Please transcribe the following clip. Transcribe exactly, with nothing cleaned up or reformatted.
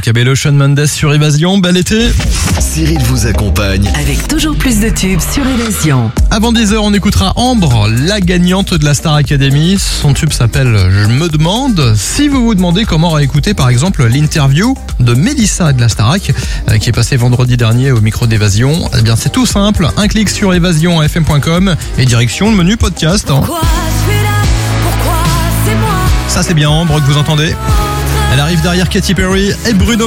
avec Abel Shawn Mendes sur Évasion. Bel été. Cyril vous accompagne avec toujours plus de tubes sur Évasion. Avant dix heures, on écoutera Ambre, la gagnante de la Star Academy. Son tube s'appelle Je me demande. Si vous vous demandez comment réécouter par exemple l'interview de Mélissa de la Starac euh, qui est passée vendredi dernier au micro d'Évasion, eh bien c'est tout simple. Un clic sur évasion f m point com et direction le menu podcast. Pourquoi je suis là? Pourquoi c'est moi? Ça c'est bien Ambre que vous entendez. Elle arrive derrière Katy Perry et Bruno.